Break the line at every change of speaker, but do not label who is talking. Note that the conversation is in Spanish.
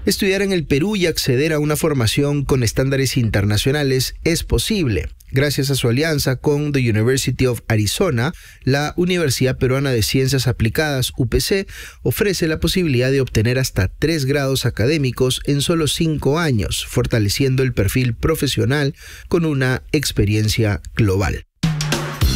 Estudiar en el Perú y acceder a una formación con estándares internacionales es posible. Gracias a su alianza con The University of Arizona, la Universidad Peruana de Ciencias Aplicadas, UPC, ofrece la posibilidad de obtener hasta 3 grados académicos en solo 5 años, fortaleciendo el perfil profesional con una experiencia global.